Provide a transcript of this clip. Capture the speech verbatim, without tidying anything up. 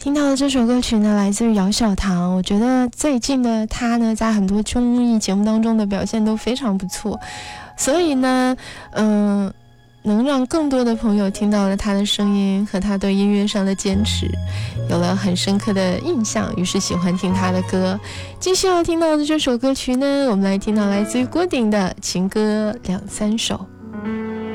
听到的这首歌曲呢，来自于姚小棠。我觉得最近的他呢，在很多综艺节目当中的表现都非常不错，所以呢，嗯、呃，能让更多的朋友听到了他的声音和他对音乐上的坚持，有了很深刻的印象，于是喜欢听他的歌。继续要听到的这首歌曲呢，我们来听到来自于郭顶的情歌两三首。